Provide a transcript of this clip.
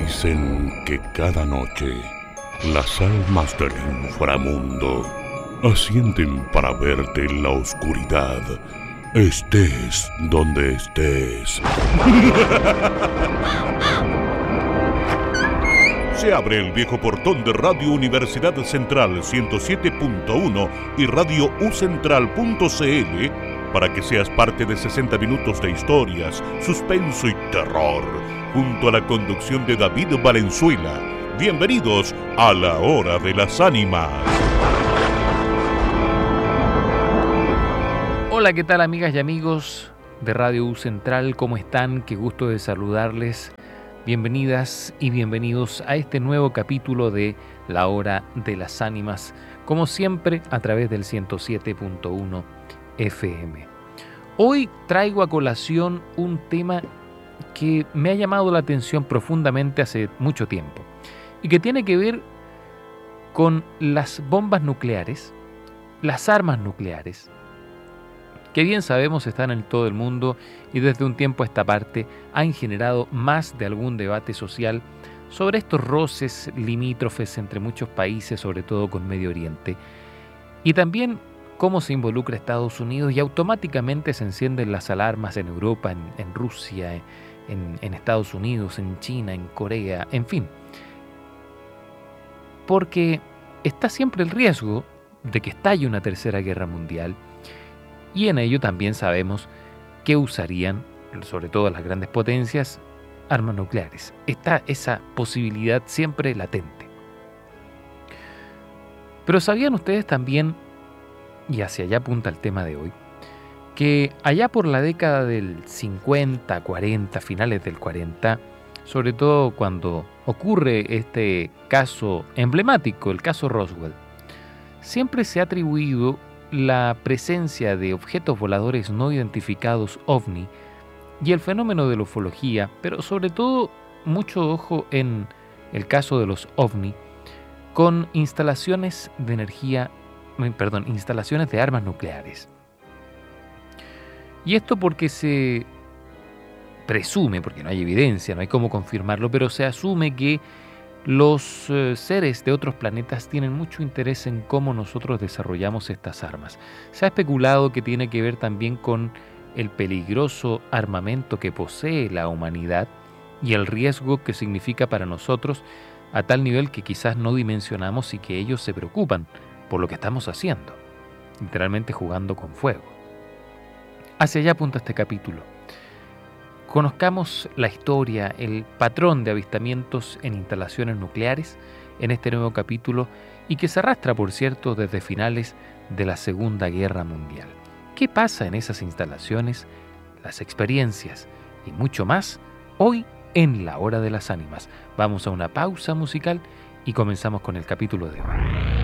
Dicen que cada noche las almas del inframundo ascienden para verte en la oscuridad, estés donde estés. Se abre el viejo portón de Radio Universidad Central 107.1 y Radio ucentral.cl para que seas parte de 60 minutos de historias, suspenso y terror, junto a la conducción de David Valenzuela. Bienvenidos a La Hora de las Ánimas. Hola, ¿qué tal, amigas y amigos de Radio U Central? ¿Cómo están? Qué gusto de saludarles. Bienvenidas y bienvenidos a este nuevo capítulo de La Hora de las Ánimas, como siempre a través del 107.1 FM. Hoy traigo a colación un tema que me ha llamado la atención profundamente hace mucho tiempo y que tiene que ver con las bombas nucleares, las armas nucleares, que bien sabemos están en todo el mundo y desde un tiempo a esta parte han generado más de algún debate social sobre estos roces limítrofes entre muchos países, sobre todo con Medio Oriente, y también cómo se involucra Estados Unidos y automáticamente se encienden las alarmas en Europa, en Rusia, en Estados Unidos, en China, en Corea, en fin. Porque está siempre el riesgo de que estalle una tercera guerra mundial. Y en ello también sabemos que usarían, sobre todo las grandes potencias, armas nucleares. Está esa posibilidad siempre latente. Pero ¿sabían ustedes también, y hacia allá apunta el tema de hoy, que allá por la década del 50, 40, finales del 40, sobre todo cuando ocurre este caso emblemático, el caso Roswell, siempre se ha atribuido la presencia de objetos voladores no identificados OVNI y el fenómeno de la ufología, pero sobre todo mucho ojo en el caso de los OVNI, con instalaciones de armas nucleares. Y esto porque se presume, porque no hay evidencia, no hay cómo confirmarlo, pero se asume que los seres de otros planetas tienen mucho interés en cómo nosotros desarrollamos estas armas. Se ha especulado que tiene que ver también con el peligroso armamento que posee la humanidad y el riesgo que significa para nosotros, a tal nivel que quizás no dimensionamos y que ellos se preocupan por lo que estamos haciendo, literalmente jugando con fuego. Hacia allá apunta este capítulo. Conozcamos la historia, el patrón de avistamientos en instalaciones nucleares en este nuevo capítulo y que se arrastra, por cierto, desde finales de la Segunda Guerra Mundial. ¿Qué pasa en esas instalaciones? Las experiencias y mucho más hoy en La Hora de las Ánimas. Vamos a una pausa musical y comenzamos con el capítulo de hoy.